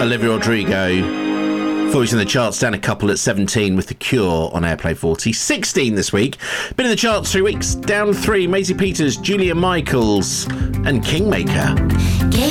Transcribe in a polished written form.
Olivia Rodrigo. 40's in the charts, down a couple at 17 with The Cure on Airplay 40. 16 this week. Been in the charts 3 weeks, down 3. Maisie Peters, Julia Michaels and Kingmaker.